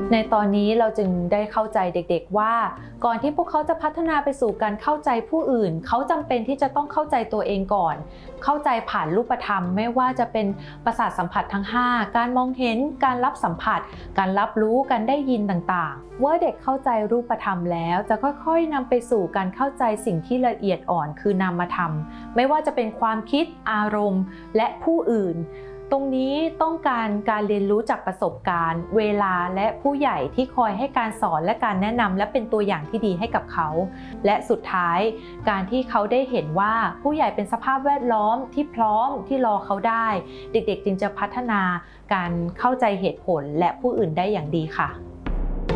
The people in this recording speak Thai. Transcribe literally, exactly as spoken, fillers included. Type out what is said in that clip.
ในตอนนี้เราจึงได้เข้าใจเด็กๆว่าก่อนที่พวกเขาจะพัฒนาไปสู่การเข้าใจผู้อื่นเขาจำเป็นที่จะต้องเข้าใจตัวเองก่อนเข้าใจผ่านรูปธรรมไม่ว่าจะเป็นประสาทสัมผัสทั้งห้าการมองเห็นการรับสัมผัสการรับรู้การได้ยินต่างๆเมื่อเด็กเข้าใจรูปธรรมแล้วจะค่อยๆนำไปสู่การเข้าใจสิ่งที่ละเอียดอ่อนคือนามธรรมไม่ว่าจะเป็นความคิดอารมณ์และผู้อื่นตรงนี้ต้องการการเรียนรู้จากประสบการณ์เวลาและผู้ใหญ่ที่คอยให้การสอนและการแนะนำและเป็นตัวอย่างที่ดีให้กับเขาและสุดท้ายการที่เขาได้เห็นว่าผู้ใหญ่เป็นสภาพแวดล้อมที่พร้อมที่รอเขาได้เด็กๆจึงจะพัฒนาการเข้าใจเหตุผลและผู้อื่นได้อย่างดีค่ะ